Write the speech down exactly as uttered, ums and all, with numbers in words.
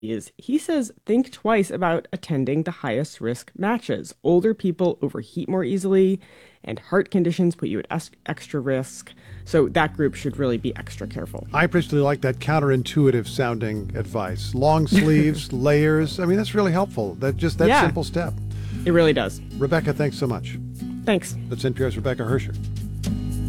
is he says think twice about attending the highest risk matches. Older people overheat more easily, and heart conditions put you at es- extra risk. So that group should really be extra careful. I particularly like that counterintuitive sounding advice. Long sleeves, layers. I mean, that's really helpful. That just that Yeah. simple step. It really does. Rebecca, thanks so much. Thanks. That's N P R's Rebecca Hersher.